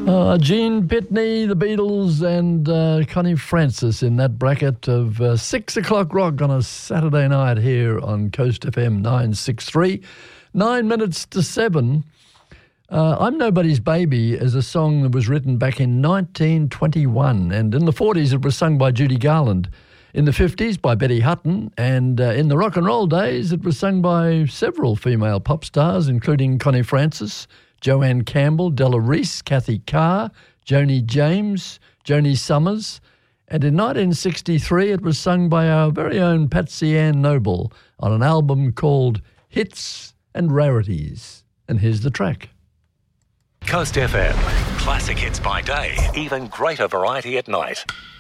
Gene Pitney, the Beatles, and Connie Francis in that bracket of 6 o'clock rock on a Saturday night here on Coast FM 963. 9 minutes to 7. I'm Nobody's Baby is a song that was written back in 1921, and in the 40s it was sung by Judy Garland. In the 50s by Betty Hutton, and in the rock and roll days it was sung by several female pop stars, including Connie Francis, Joanne Campbell, Della Reese, Kathy Carr, Joni James, Joni Summers, and in 1963 it was sung by our very own Patsy Ann Noble on an album called Hits and Rarities. And here's the track. Coast FM, classic hits by day, even greater variety at night.